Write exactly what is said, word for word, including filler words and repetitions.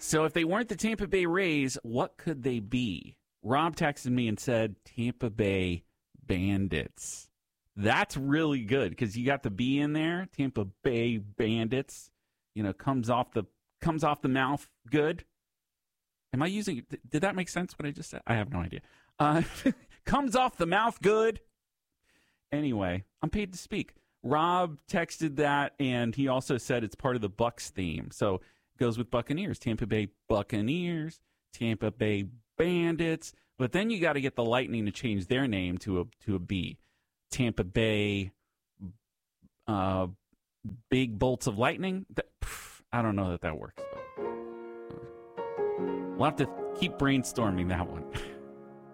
So if they weren't the Tampa Bay Rays, what could they be? Rob texted me and said Tampa Bay Bandits. That's really good because you got the B in there. Tampa Bay Bandits. You know, comes off the comes off the mouth good. Am I using? Did that make sense? What I just said? I have no idea. Uh, comes off the mouth good. Anyway, I'm paid to speak. Rob texted that, and he also said it's part of the Bucs theme. So it goes with Buccaneers, Tampa Bay Buccaneers, Tampa Bay Bandits. But then you got to get the Lightning to change their name to a to a B. Tampa Bay uh, Big Bolts of Lightning. That, pff, I don't know that that works. We'll have to keep brainstorming that one.